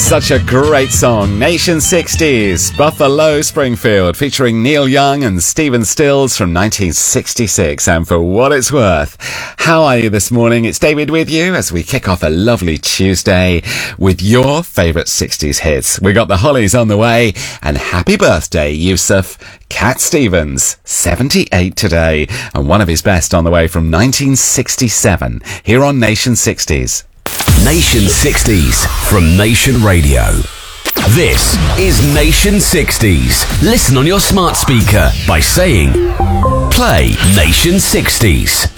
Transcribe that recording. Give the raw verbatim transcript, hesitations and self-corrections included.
Such a great song. Nation sixties, Buffalo Springfield, featuring Neil Young and Stephen Stills from nineteen sixty-six. And for what it's worth, how are you this morning? It's David with you as we kick off a lovely Tuesday with your favourite sixties hits. We got the Hollies on the way, and happy birthday, Yusuf. Cat Stevens, seventy-eight today, and one of his best on the way from nineteen sixty-seven, here on Nation sixties. Nation sixties from Nation Radio. This is Nation sixties. Listen on your smart speaker by saying, play Nation sixties.